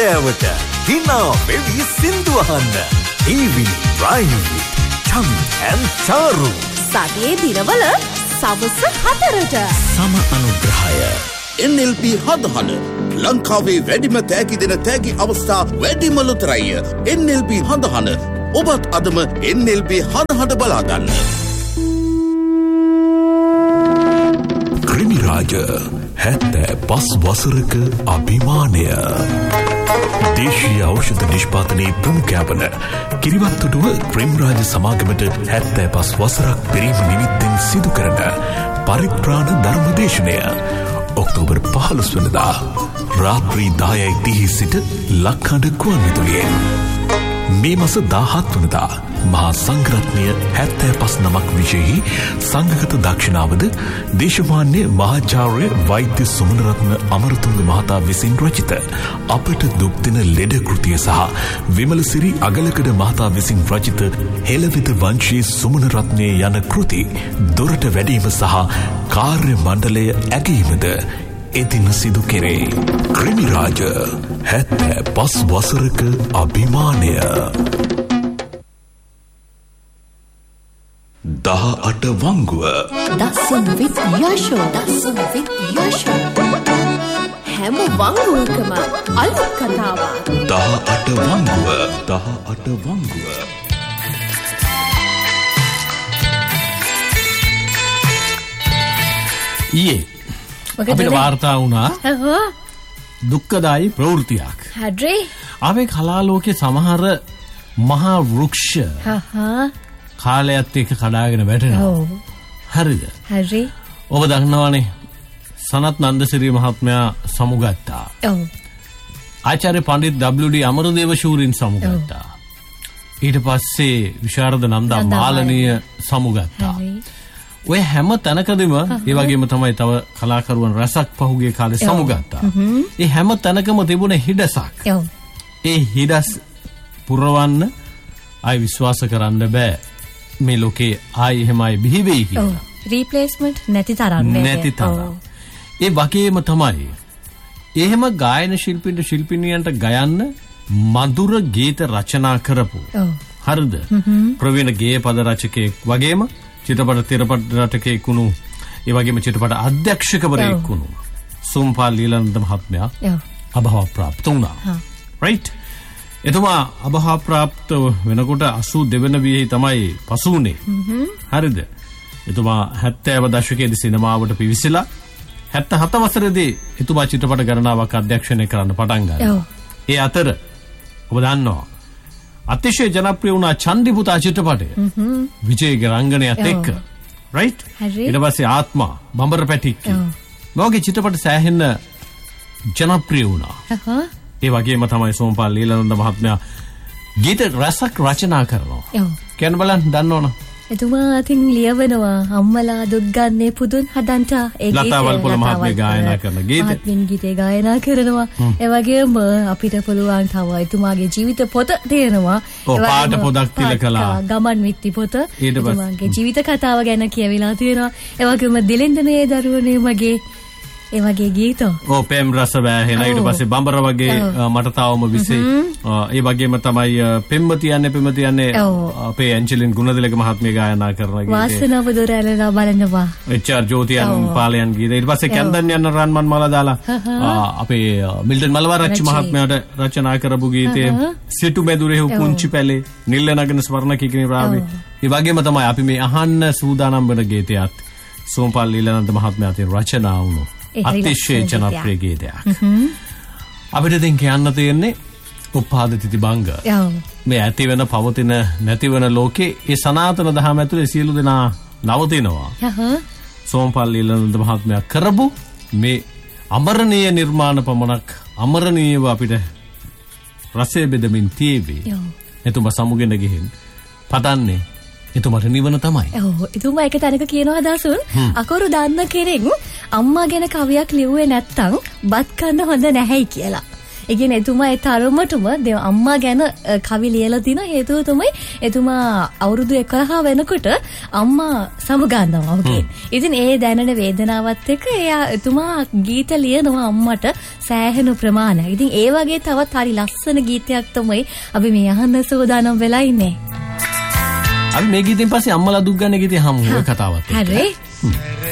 කෑවට hina වෙවි සින්දු අහන්න. Evening Drive with Chami and Charu. සතියේ දිනවල සවස් 4ට සම අනුග්‍රහය NLP හදහන ලංකාවේ වැඩිම තෑගි දෙන තෑගි අවස්ථා වැඩිම ලොතරැය. NLP හදහන ඔබත් අදම NLP හදහට බලාගන්න. ක්‍රිමි රාජ 75 වසරක අභිමානය. දේශීය ඖෂධ නිෂ්පාදනයේ ප්‍රමුඛයවන කිරිවත්තුඩුව ක්‍රිමි රාජ සමාගමට 75 වසරක් පිරීම නිමිත්තෙන් සිදු කරන පරිත්‍රාණ ධර්මදේශනය ඔක්තෝබර් 15 වෙනිදා රාත්‍රී 10:30 සිට ලක්හඬ ගුවන්විදුලියෙන්. මේ මාස 17 වෙනිදා මහා සංඝරත්නය 75 නමක් විශේෂී සංඝගත දක්ෂිනාවද දේශමාන්‍ය මහාචාර්ය වෛද්‍ය සුමනරත්න අමරතුංග මහතා විසින් රචිත අපට දුක් දෙන ලෙඩ කෘතිය සහ විමලසිරි අගලකඩ මහතා විසින් රචිත හෙළවිද වංශී සුමනරත්නයේ යන කෘති දොරට වැඩීම සහ කාර්ය මණ්ඩලය ඇගීමද එදින සිදු කෙරේ. ක්‍රිමි රාජ 75 වසරක අභිමානය. 18 වංගුව දසුන් විත් යශෝ හැම වංගුවකම අලුත් කතාවක්. 18 වංගුව ඊයේ අපිට වාර්තා වුණා දුක්ඛදායි ප්‍රවෘත්තියක්. හරි. අපේ කලාලෝකයේ සමහර මහා වෘක්ෂ කාලයත් එක්ක කඩාගෙන වැටෙනවා. හරිද? හරි. ඔබ දන්නවනේ සනත් නන්දසිරි මහත්මයා සමුගත්තා. ඔව්. ආචාර්ය පඬිත් WD අමරදේව ශූරින් සමුගත්තා. ඊට පස්සේ විශාරද නන්දා මාලනීය සමුගත්තා. ඔය හැම තැනකදීම ඒ වගේම තමයි තව කලාකරුවන් රසක් පහුගිය කාලේ සමුගත්තා. ඒ හැම තැනකම තිබුණ හිඩසක්. ඒ හිඩස් පුරවන්න ආයි විශ්වාස කරන්න බෑ මේ ලෝකේ ආයි එහෙමයි බිහි වෙයි කියලා. රීප්ලේස්මන්ට් නැති තරම්. ඒ වගේම තමයි එහෙම ගායන ශිල්පිනියන්ට ගයන්න මధుර ගීත රචනා කරපු. හරිද? ප්‍රවීණ ගේය පද රචකයෙක් වගේම චිත්‍රපට තිරපට රචකයෙක් වුණු ඒ වගේම චිත්‍රපට අධ්‍යක්ෂකවරයෙක් වුණු සෝම්පාල් ලීලනන්ද මහත්මයා අභාව ප්‍රාප්ත වුණා. රයිට්? එතුමා අභාව ප්‍රාප්ත වෙනකොට 82 වෙනි වියේ තමයි පසු වුණේ. හරිද? එතුමා 70 දශකයේදී සිනමාවට පිවිසලා 77 වසරේදී එතුමා චිත්‍රපට ගණනාවක් අධ්‍යක්ෂණය කරන්න පටන් ගත්තා. ඒ අතර ඔබ දන්නවා අතිශය ජනප්‍රිය වුණා චන්දිපුතා චිත්‍රපටය. විජයගේ රංගනයත් එක්ක. රයිට්? ඊට පස්සේ ආත්මා බඹරපැටික්කි. මොකද චිත්‍රපට සෑහෙන ජනප්‍රිය වුණා. ඒ වගේම තමයි සෝම්පාල් ලීලනන්ද මහත්මයා ගීත රසක් රචනා කරනවා. කියන්න බලන්න දන්නවනේ. එතුමා අතින් ලියවනවා අම්මලා දුක් ගන්නේ පුදුන් හදන්ට ඒ ගීත ලතාවල්පොළ මහත්මිය ගායනා කරන ගීත. මහත්මියන් ගීතේ ගායනා කරනවා. ඒ වගේම අපිට පුළුවන් තව එතුමාගේ ජීවිත පොත තියෙනවා. පාට පොතක් තිලකලා. ගමන් විත්ති පොත. එතුමාගේ ජීවිත කතාව ගැන කියවිලා තියෙනවා. ඒ වගේම දිලින්දනේ දරුවනේ මගේ ඒ වගේ ගීත. පෙම් රස වැහෙන ඊට පස්සේ බඹර වගේ මට තාවම විසේ. ඒ වගේම තමයි පෙම්මතියන්නේ අපේ ඇන්ජලින් ගුණතිලක මහත්මිය ගායනා කරන ගීතේ. වාසනාව දොර ඇරලා බලනවා. එච්.ආර්. ජෝතියන් පාලයන් ගීතේ. ඊට පස්සේ කැන්දන් යන රන්මන් මල දාලා අපේ මිල්ටන් මල්වාරච්චි මහත්මයාට රචනා කරපු ගීතේ සිටු මෙදුරේ පුංචි පැලේ නිල්ල නගන ස්වර්ණ කිකිනි රාවේ. ඒ වගේම තමයි අපි මේ අහන්න සූදානම් වෙන ගීතයත් සෝම්පාල් ලීලනන්ද මහත්මයාගේ රචනා වුණු අතිශය ජනප්‍රිය ගීතයක්. අපිට දැන් කියන්න තියෙන්නේ උපාද තිතිබංග. මේ ඇති වෙන පවතින නැති වෙන ලෝකේ ඒ සනාතන දහම ඇතුලේ සියලු දෙනා නවතිනවා. සෝම්පාල් ලීලනන්ද මහත්මයා කරපු මේ අමරණීය නිර්මාණ පමණක් අමරණීයව අපිට රසය බෙදමින් තියේවි. එතුමා සමුගෙන ගිහින් පතන්නේ එතුමාට නිවන තමයි. එතුමා එක තැනක කියනවා දසුන් අකුරු දන්න කෙනෙක් අම්මා ගැන කවියක් ලිව්වේ නැත්තම් බත් කන්න හොඳ නැහැයි කියලා. ඒ කියන්නේ එතුමා ඒ තරමටම අම්මා ගැන කවි ලියලා තින හේතුව තමයි එතුමා අවුරුදු 11 වෙනකොට අම්මා සමුගන්නවා වගේ. ඉතින් ඒ දැනෙන වේදනාවත් එක්ක එතුමා ගීත ලියනවා අම්මට සෑහෙන ප්‍රමාණයක්. ඉතින් ඒ වගේ තවත් හරි ලස්සන ගීතයක් තමයි අපි මේ අහන්න සූදානම් වෙලා ඉන්නේ. අපි මේ ගීතෙන් පස්සේ අම්මලා දුක් ගන්න ගීතේ හමු ඔය කතාවත් එක්ක. හරි.